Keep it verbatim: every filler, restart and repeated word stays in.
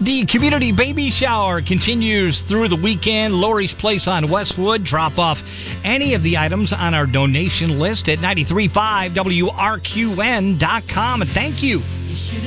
The community baby shower continues through the weekend. Lori's Place on Westwood. Drop off any of the items on our donation list at nine three five W R Q N dot com. And thank you